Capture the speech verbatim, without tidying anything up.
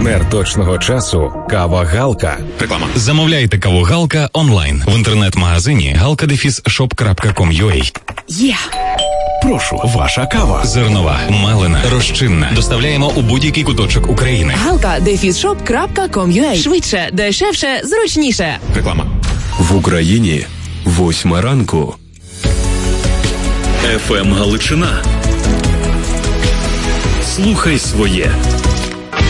Партнер точного часу – кава Галка. Реклама. Замовляйте каву Галка онлайн в інтернет-магазині галка дефіс шоп крапка ком крапка ю а. Є. Прошу, ваша кава. Зернова, мелена, розчинна. Доставляємо у будь-який куточок України. галка дефіс шоп крапка ком крапка ю а. Швидше, дешевше, зручніше. Реклама. В Україні восьма ранку. еф ем Галичина. Слухай своє.